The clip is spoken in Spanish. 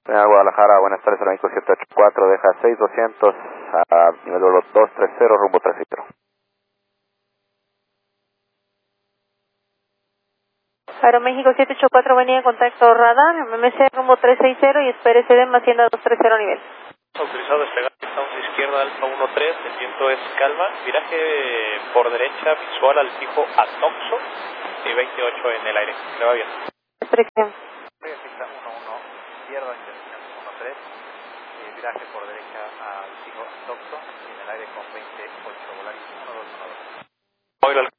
Guadalajara, buenas tardes, el México 784, deja 6200 a nivel vuelo 230, rumbo 30. Aeroméxico 784, venía en contacto radar, MMC rumbo 360 y espere CD más Hacienda 230 nivel. Autorizado despegar, estamos a izquierda Alfa 13, el viento es calma, viraje por derecha visual al fijo Atoxo y 28 en el aire, le va bien. Restricción. Pista 11, izquierda, intención 13, viraje por derecha al fijo Atoxo y en el aire con 28, volar 1212.